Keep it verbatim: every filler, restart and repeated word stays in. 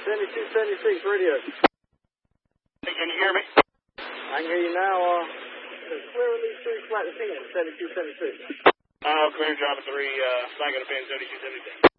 seventy-two seventy-six radio. Hey, can you hear me? I can hear you now. Uh, clear release three, flight to ten, seventy-two seventy-six. Uh, clear, drop three, uh, flag of the pin, seventy-two seventy-six.